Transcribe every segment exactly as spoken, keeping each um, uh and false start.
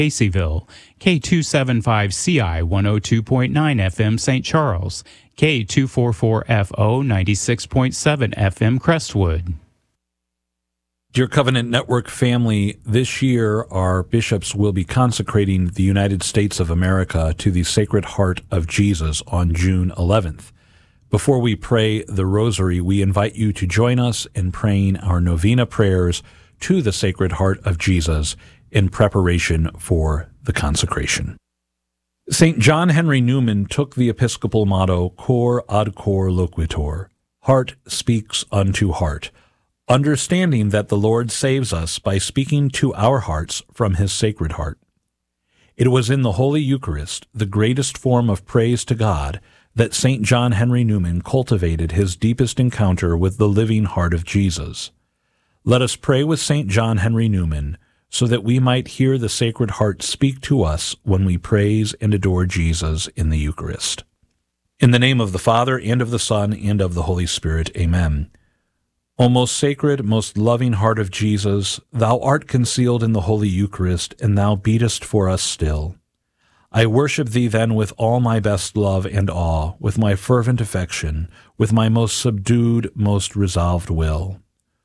Caseyville, K two seventy-five C I one oh two point nine F M Saint Charles, K two forty-four F O ninety-six point seven F M Crestwood. Dear Covenant Network family, this year our bishops will be consecrating the United States of America to the Sacred Heart of Jesus on June eleventh. Before we pray the Rosary, we invite you to join us in praying our novena prayers to the Sacred Heart of Jesus in preparation for the consecration. Saint John Henry Newman took the episcopal motto, Cor ad cor loquitur, heart speaks unto heart, understanding that the Lord saves us by speaking to our hearts from his Sacred Heart. It was in the Holy Eucharist, the greatest form of praise to God, that Saint John Henry Newman cultivated his deepest encounter with the living heart of Jesus. Let us pray with Saint John Henry Newman, so that we might hear the Sacred Heart speak to us when we praise and adore Jesus in the Eucharist. In the name of the Father, and of the Son, and of the Holy Spirit, amen. O most sacred, most loving heart of Jesus, thou art concealed in the Holy Eucharist, and thou beatest for us still. I worship thee then with all my best love and awe, with my fervent affection, with my most subdued, most resolved will.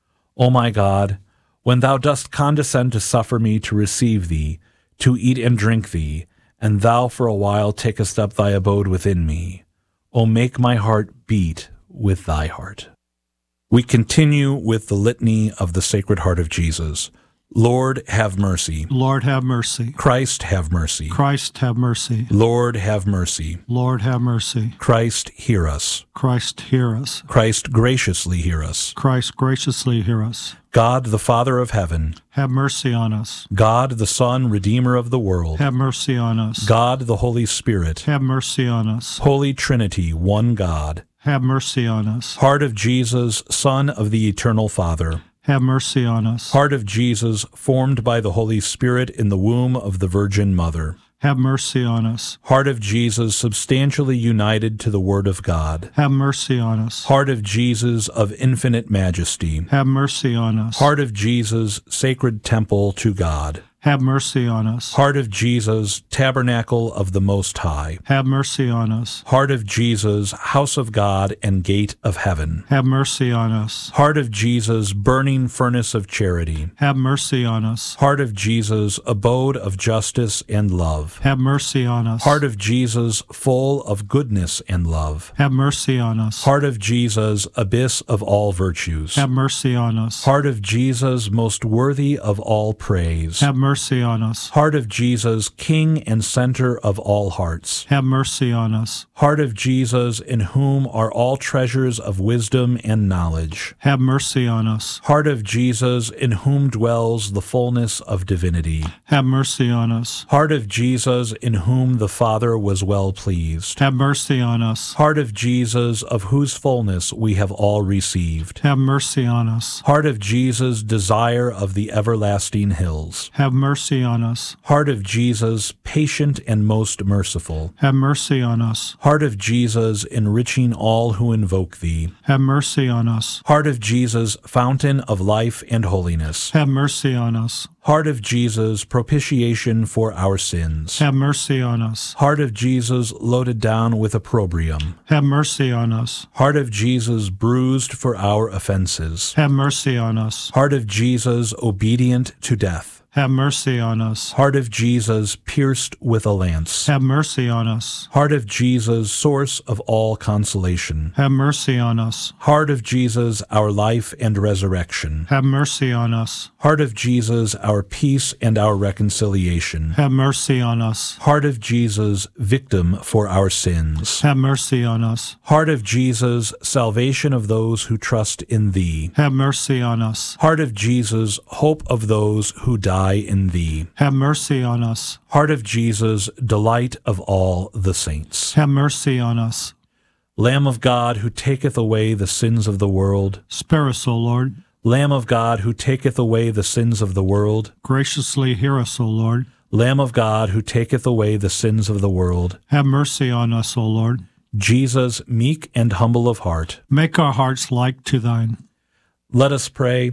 O my God, when thou dost condescend to suffer me to receive thee, to eat and drink thee, and thou for a while takest up thy abode within me, O make my heart beat with thy heart. We continue with the litany of the Sacred Heart of Jesus. Lord, have mercy. Lord, have mercy. Christ, have mercy. Christ, have mercy. Lord, have mercy. Lord, have mercy. Christ, hear us. Christ, hear us. Christ, graciously hear us. Christ, graciously hear us. God, the Father of heaven, have mercy on us. God, the Son, Redeemer of the world, have mercy on us. God, the Holy Spirit, have mercy on us. Holy Trinity, one God, have mercy on us. Heart of Jesus, Son of the Eternal Father, have mercy on us. Heart of Jesus, formed by the Holy Spirit in the womb of the Virgin Mother, have mercy on us. Heart of Jesus, substantially united to the Word of God, have mercy on us. Heart of Jesus, of infinite majesty, have mercy on us. Heart of Jesus, sacred temple to God, have mercy on us. Heart of Jesus, tabernacle of the Most High, have mercy on us. Heart of Jesus, house of God and gate of heaven, have mercy on us. Heart of Jesus, burning furnace of charity, have mercy on us. Heart of Jesus, abode of justice and love, have mercy on us. Heart of Jesus, full of goodness and love, have mercy on us. Heart of Jesus, abyss of all virtues, have mercy on us. Heart of Jesus, most worthy of all praise, have mercy on us. Heart of Jesus, King and center of all hearts, have mercy on us. Heart of Jesus, in whom are all treasures of wisdom and knowledge, have mercy on us. Heart of Jesus, in whom dwells the fullness of divinity, have mercy on us. Heart of Jesus, in whom the Father was well pleased, have mercy on us. Heart of Jesus, of whose fullness we have all received, have mercy on us. Heart of Jesus, desire of the everlasting hills, have mercy on us. Heart of Jesus, patient and most merciful, have mercy on us. Heart of Jesus, enriching all who invoke thee, have mercy on us. Heart of Jesus, fountain of life and holiness, have mercy on us. Heart of Jesus, propitiation for our sins, have mercy on us. Heart of Jesus, loaded down with opprobrium, have mercy on us. Heart of Jesus, bruised for our offenses, have mercy on us. Heart of Jesus, obedient to death, have mercy on us. Heart of Jesus, pierced with a lance, have mercy on us. Heart of Jesus, source of all consolation, have mercy on us. Heart of Jesus, our life and resurrection, have mercy on us. Heart of Jesus, our peace and our reconciliation, have mercy on us. Heart of Jesus, victim for our sins, have mercy on us. Heart of Jesus, salvation of those who trust in thee, have mercy on us. Heart of Jesus, hope of those who die in thee, have mercy on us. Heart of Jesus, delight of all the saints, have mercy on us. Lamb of God, who taketh away the sins of the world, spare us, O Lord. Lamb of God, who taketh away the sins of the world, graciously hear us, O Lord. Lamb of God, who taketh away the sins of the world, have mercy on us, O Lord. Jesus, meek and humble of heart, make our hearts like to thine. Let us pray.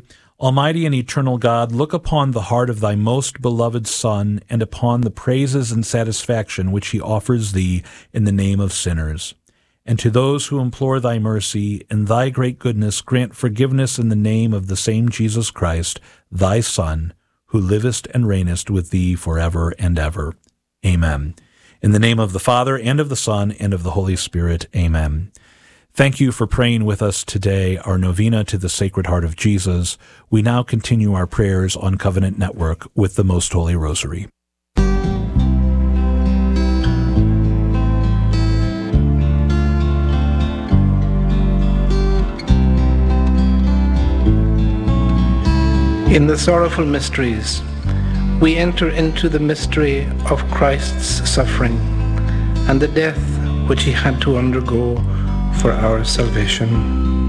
Almighty and eternal God, look upon the heart of thy most beloved Son, and upon the praises and satisfaction which he offers thee in the name of sinners. And to those who implore thy mercy, in thy great goodness, grant forgiveness in the name of the same Jesus Christ, thy Son, who livest and reignest with thee forever and ever. Amen. In the name of the Father, and of the Son, and of the Holy Spirit. Amen. Thank you for praying with us today, our novena to the Sacred Heart of Jesus. We now continue our prayers on Covenant Network with the Most Holy Rosary. In the sorrowful mysteries, we enter into the mystery of Christ's suffering and the death which he had to undergo for our salvation.